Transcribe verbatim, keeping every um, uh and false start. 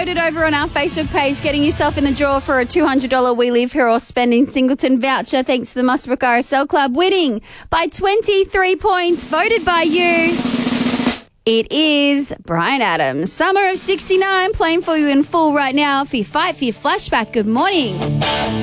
voted over on our Facebook page, getting yourself in the draw for a two hundred dollars We Live Here or Spending Singleton voucher thanks to the Mustabrook R S L Club, winning by twenty-three points, voted by you. It is Brian Adams. Summer of sixty-nine playing for you in full right now for your Fight for Your Flashback. Good morning.